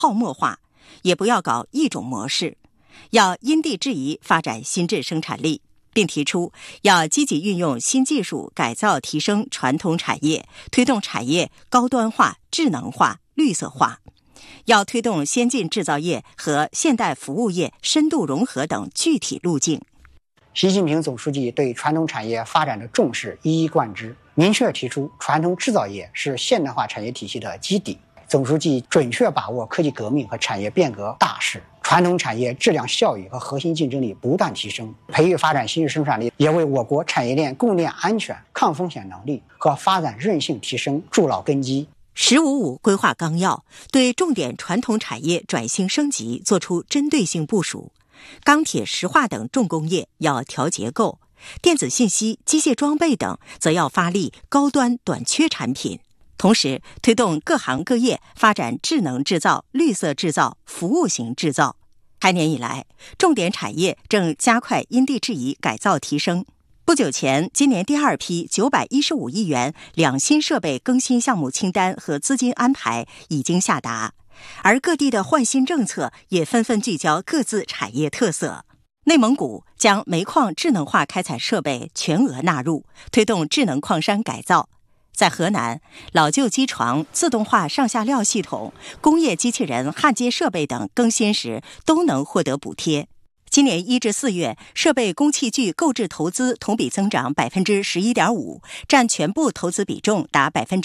泡沫化，也不要搞一种模式，要因地制宜发展新质生产力，并提出要积极运用新技术改造提升传统产业，推动产业高端化、智能化、绿色化。要推动先进制造业和现代服务业深度融合等具体路径。 习近平总书记对传统产业发展的重视一以贯之，明确提出传统制造业是现代化产业体系的基底。总书记准确把握科技革命和产业变革大势，传统产业质量效益和核心竞争力不断提升，培育发展新质生产力，也为我国产业链供应链安全、抗风险能力和发展韧性提升筑牢根基。 “15+5”规划纲要对重点传统产业转型升级作出针对性部署，钢铁、石化等重工业要调结构，电子信息、机械装备等则要发力高端短缺产品。同时，推动各行各业发展智能制造、绿色制造、服务型制造。开年以来，重点产业正加快因地制宜改造提升。不久前，今年第二批915亿元两新设备更新项目清单和资金安排已经下达，而各地的换新政策也纷纷聚焦各自产业特色。内蒙古将煤矿智能化开采设备全额纳入，推动智能矿山改造。在河南，老旧机床、自动化上下料系统、工业机器人焊接设备等更新时都能获得补贴。今年1至4月，设备工器具购置投资同比增长11.5%，占全部投资比重达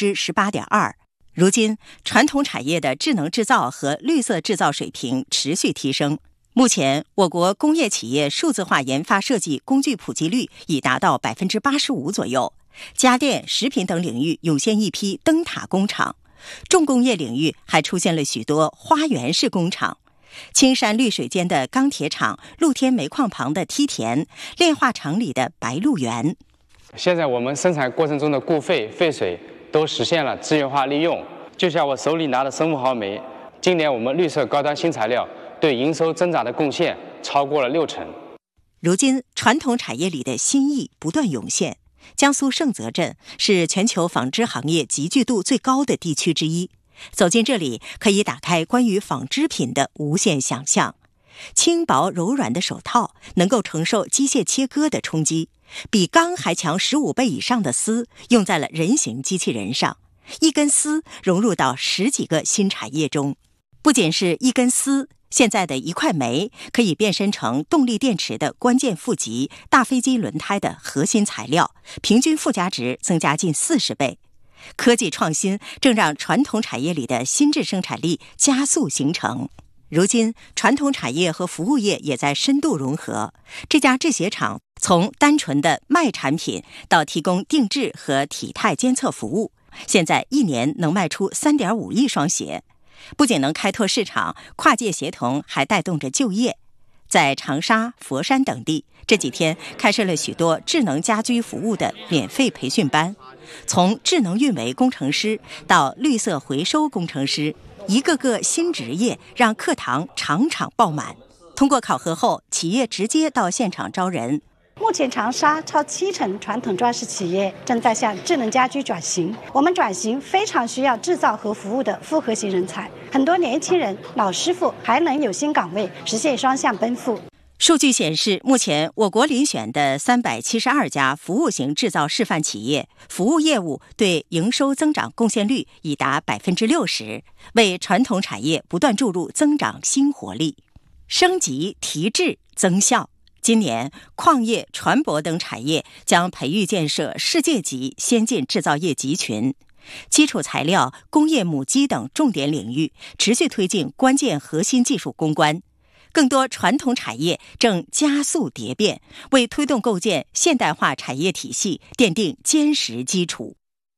18.2%。如今，传统产业的智能制造和绿色制造水平持续提升。目前，我国工业企业数字化研发设计工具普及率已达到85%左右。家电、食品等领域涌现一批灯塔工厂，重工业领域还出现了许多花园式工厂。青山绿水间的钢铁厂，露天煤矿旁的梯田，炼化厂里的白鹿原。 现在我们生产过程中的固废、废水都实现了资源化利用。就像我手里拿的生物毫煤，今年我们绿色高端新材料对营收增长的贡献超过了60%。 如今，传统产业里的新意不断涌现。江苏盛泽镇是全球纺织行业集聚度最高的地区之一。走进这里，可以打开关于纺织品的无限想象。轻薄柔软的手套能够承受机械切割的冲击，比钢还强15倍以上的丝用在了人形机器人上，一根丝融入到10几个新产业中。不仅是一根丝，现在的一块煤可以变身成动力电池的关键负极、大飞机轮胎的核心材料，平均附加值增加近40倍。科技创新正让传统产业里的新质生产力加速形成。如今，传统产业和服务业也在深度融合。这家制鞋厂从单纯的卖产品到提供定制和体态监测服务，现在1年能卖出3.5亿双鞋。不仅能开拓市场，跨界协同还带动着就业。在长沙、佛山等地，这几天开设了许多智能家居服务的免费培训班，从智能运维工程师到绿色回收工程师，一个个新职业让课堂场场爆满。通过考核后，企业直接到现场招人。 目前长沙超70%传统装饰企业正在向智能家居转型，我们转型非常需要制造和服务的复合型人才，很多年轻人、老师傅还能有新岗位，实现双向奔赴。 数据显示，目前我国遴选的372家服务型制造示范企业，服务业务对营收增长贡献率已达60%，为传统产业不断注入增长新活力。升级提质增效。今年，矿业、船舶等产业将培育建设世界级先进制造业集群，基础材料、工业母机等重点领域持续推进关键核心技术攻关。更多传统产业正加速蝶变，为推动构建现代化产业体系奠定坚实基础。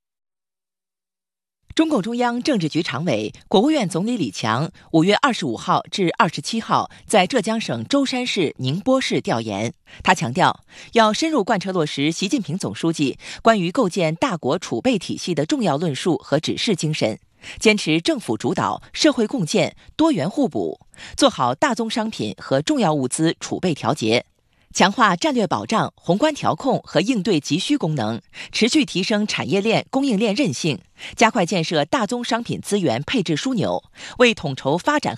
中共中央政治局常委、国务院总理李强5月25号至27号在浙江省舟山市、宁波市调研。他强调，要深入贯彻落实习近平总书记关于构建大国储备体系的重要论述和指示精神，坚持政府主导、社会共建、多元互补，做好大宗商品和重要物资储备调节。 强化战略保障、宏观调控和应对急需功能，持续提升产业链、供应链韧性，加快建设大宗商品资源配置枢纽，为统筹发展